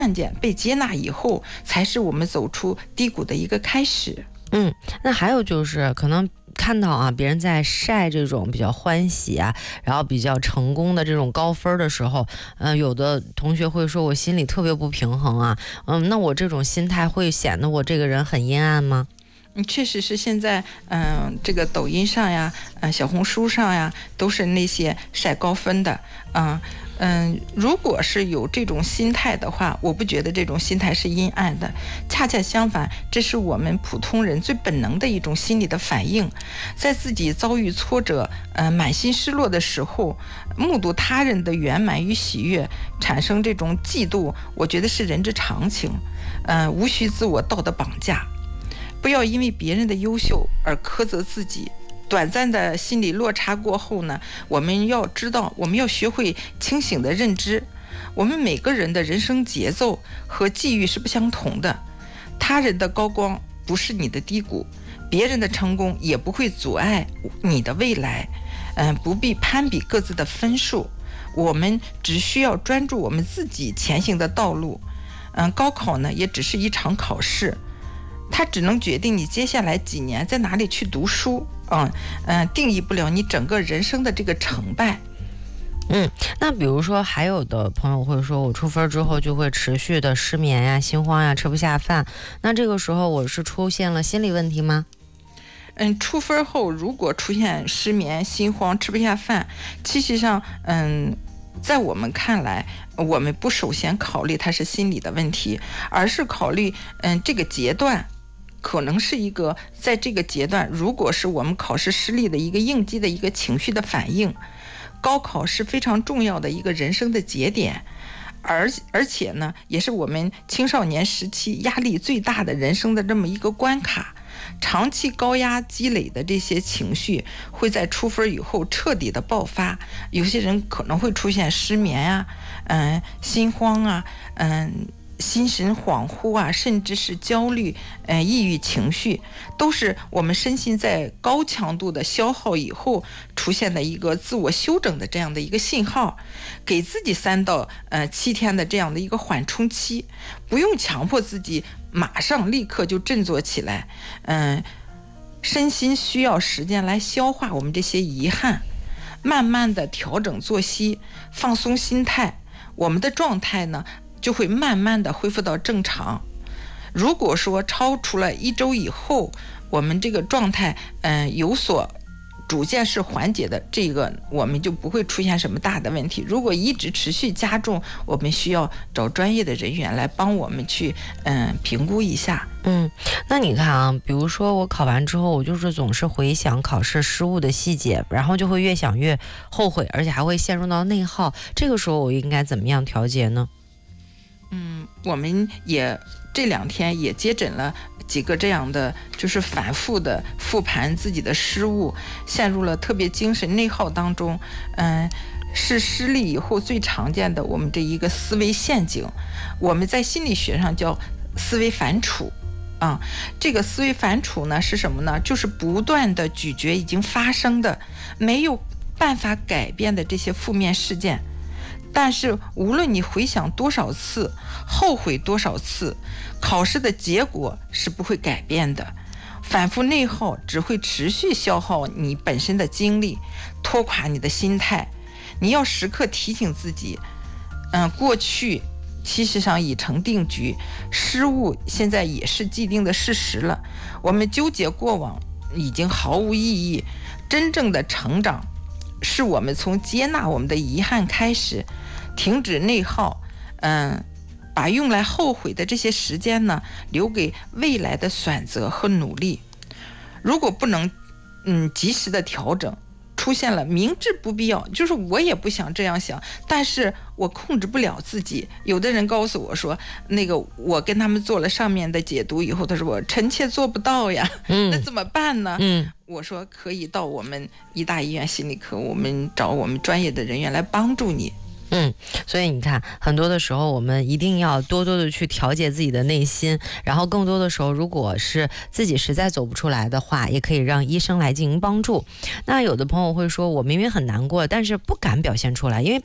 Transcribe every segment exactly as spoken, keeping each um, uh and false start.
看见、被接纳以后，才是我们走出低谷的一个开始。 嗯，那还有就是可能看到啊，别人在晒这种比较欢喜啊，然后比较成功的这种高分的时候，嗯、呃，有的同学会说我心里特别不平衡啊，嗯，那我这种心态会显得我这个人很阴暗吗？ 嗯，确实是现在，嗯、呃，这个抖音上呀，嗯、呃，小红书上呀，都是那些晒高分的，嗯、呃。嗯，如果是有这种心态的话，我不觉得这种心态是阴暗的，恰恰相反，这是我们普通人最本能的一种心理的反应。在自己遭遇挫折、呃满心失落的时候，目睹他人的圆满与喜悦，产生这种嫉妒，我觉得是人之常情。嗯、呃，无需自我道德绑架，不要因为别人的优秀而苛责自己。短暂的心理落差过后呢，我们要知道，我们要学会清醒的认知，我们每个人的人生节奏和际遇是不相同的，他人的高光不是你的低谷，别人的成功也不会阻碍你的未来。嗯，不必攀比各自的分数，我们只需要专注我们自己前行的道路。嗯，高考呢，也只是一场考试，它只能决定你接下来几年在哪里去读书。嗯嗯，定义不了你整个人生的这个成败。 嗯，那比如说还有的朋友会说，我出分之后就会持续的失眠呀、心慌呀、吃不下饭，那这个时候我是出现了心理问题吗？ 嗯，出分后如果出现失眠、心慌、吃不下饭，其实上，嗯，在我们看来，我们不首先考虑它是心理的问题，而是考虑，嗯，这个阶段。可能是一个在这个阶段，如果是我们考试失利的一个应激的一个情绪的反应。高考是非常重要的一个人生的节点，而而且呢，也是我们青少年时期压力最大的人生的这么一个关卡。长期高压积累的这些情绪会在出分以后彻底的爆发，有些人可能会出现失眠啊，嗯，心慌啊，嗯。心神恍惚啊，甚至是焦虑、呃抑郁情绪，都是我们身心在高强度的消耗以后出现的一个自我休整的这样的一个信号，给自己三到呃七天的这样的一个缓冲期，不用强迫自己马上立刻就振作起来，嗯、呃，身心需要时间来消化我们这些遗憾，慢慢的调整作息，放松心态，我们的状态呢。就会慢慢的恢复到正常。如果说超出了一周以后，我们这个状态，嗯、呃，有所逐渐是缓解的，这个我们就不会出现什么大的问题。如果一直持续加重，我们需要找专业的人员来帮我们去，嗯、呃，评估一下。 嗯，那你看啊，比如说我考完之后，我就是总是回想考试失误的细节，然后就会越想越后悔，而且还会陷入到内耗。这个时候我应该怎么样调节呢？ 嗯，我们也这两天也接诊了几个这样的，就是反复的复盘自己的失误，陷入了特别精神内耗当中。嗯，是失利以后最常见的我们这一个思维陷阱，我们在心理学上叫思维反刍。啊，这个思维反刍呢是什么呢？就是不断的咀嚼已经发生的、没有办法改变的这些负面事件。但是无论你回想多少次，后悔多少次，考试的结果是不会改变的。反复内耗只会持续消耗你本身的精力，拖垮你的心态。你要时刻提醒自己，嗯，过去其实上已成定局，失误现在也是既定的事实了。我们纠结过往已经毫无意义，真正的成长是我们从接纳我们的遗憾开始，停止内耗，嗯，把用来后悔的这些时间呢，留给未来的选择和努力。如果不能，嗯，及时的调整，出现了明知不必要，就是我也不想这样想，但是我控制不了自己。有的人告诉我说，那个我跟他们做了上面的解读以后，他说我臣妾做不到呀，嗯、那怎么办呢？嗯，我说可以到我们医大医院心理科，我们找我们专业的人员来帮助你。 嗯，所以你看，很多的时候我们一定要多多的去调节自己的内心，然后更多的时候，如果是自己实在走不出来的话，也可以让医生来进行帮助。那有的朋友会说，我明明很难过，但是不敢表现出来，因为怕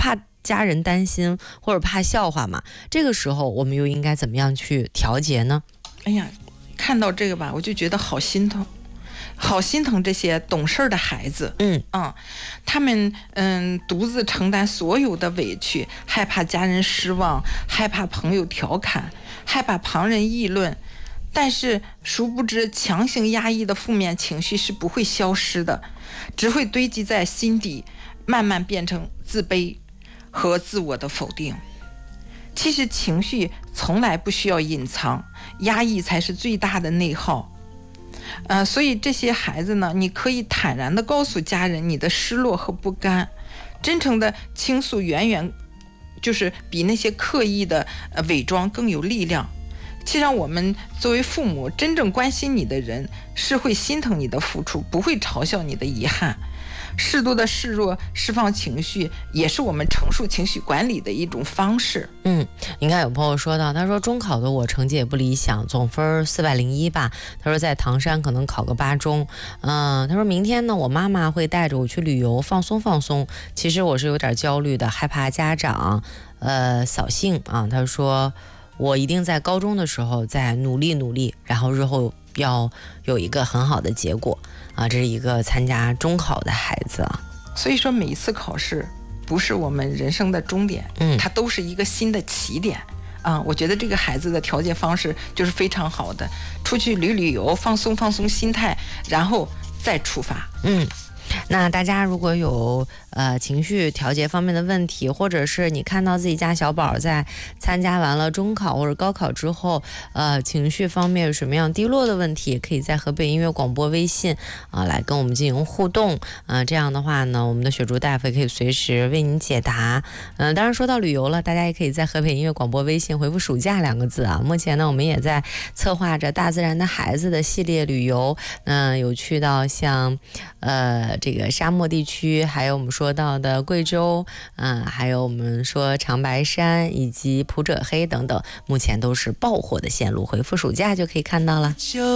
家人担心或者怕笑话嘛，这个时候我们又应该怎么样去调节呢？ 哎呀，看到这个吧，我就觉得好心疼。好心疼这些懂事的孩子， 嗯嗯，他们嗯独自承担所有的委屈，害怕家人失望，害怕朋友调侃，害怕旁人议论，但是殊不知强行压抑的负面情绪是不会消失的，只会堆积在心底，慢慢变成自卑和自我的否定。其实情绪从来不需要隐藏，压抑才是最大的内耗。呃，所以这些孩子呢，你可以坦然地告诉家人你的失落和不甘，真诚的倾诉，远远就是比那些刻意的呃伪装更有力量。其实让我们作为父母，真正关心你的人是会心疼你的付出，不会嘲笑你的遗憾。适度的示弱，释放情绪，也是我们成熟情绪管理的一种方式。 嗯，你看有朋友说到，他说中考的我成绩也不理想，总分四百零一吧。他说在唐山可能考个八中。嗯，他说明天呢，我妈妈会带着我去旅游，放松放松。其实我是有点焦虑的，害怕家长呃扫兴啊。他说我一定在高中的时候再努力努力，然后日后要有一个很好的结果啊。这是一个参加中考的孩子啊。 所以说每一次考试不是我们人生的终点， 嗯， 它都是一个新的起点啊。我觉得这个孩子的调节方式就是非常好的，出去旅旅游，放松放松心态，然后再出发。 嗯。那大家如果有呃情绪调节方面的问题，或者是你看到自己家小宝在参加完了中考或者高考之后，呃情绪方面有什么样低落的问题，可以在河北音乐广播微信啊、呃、来跟我们进行互动。嗯、呃，这样的话呢，我们的雪竹大夫也可以随时为您解答。嗯、呃，当然说到旅游了，大家也可以在河北音乐广播微信回复暑假两个字啊。目前呢，我们也在策划着大自然的孩子的系列旅游，嗯、呃，有去到像呃这个沙漠地区，还有我们说到的贵州，嗯、呃，还有我们说长白山以及普者黑等等，目前都是爆火的线路，回复暑假就可以看到了。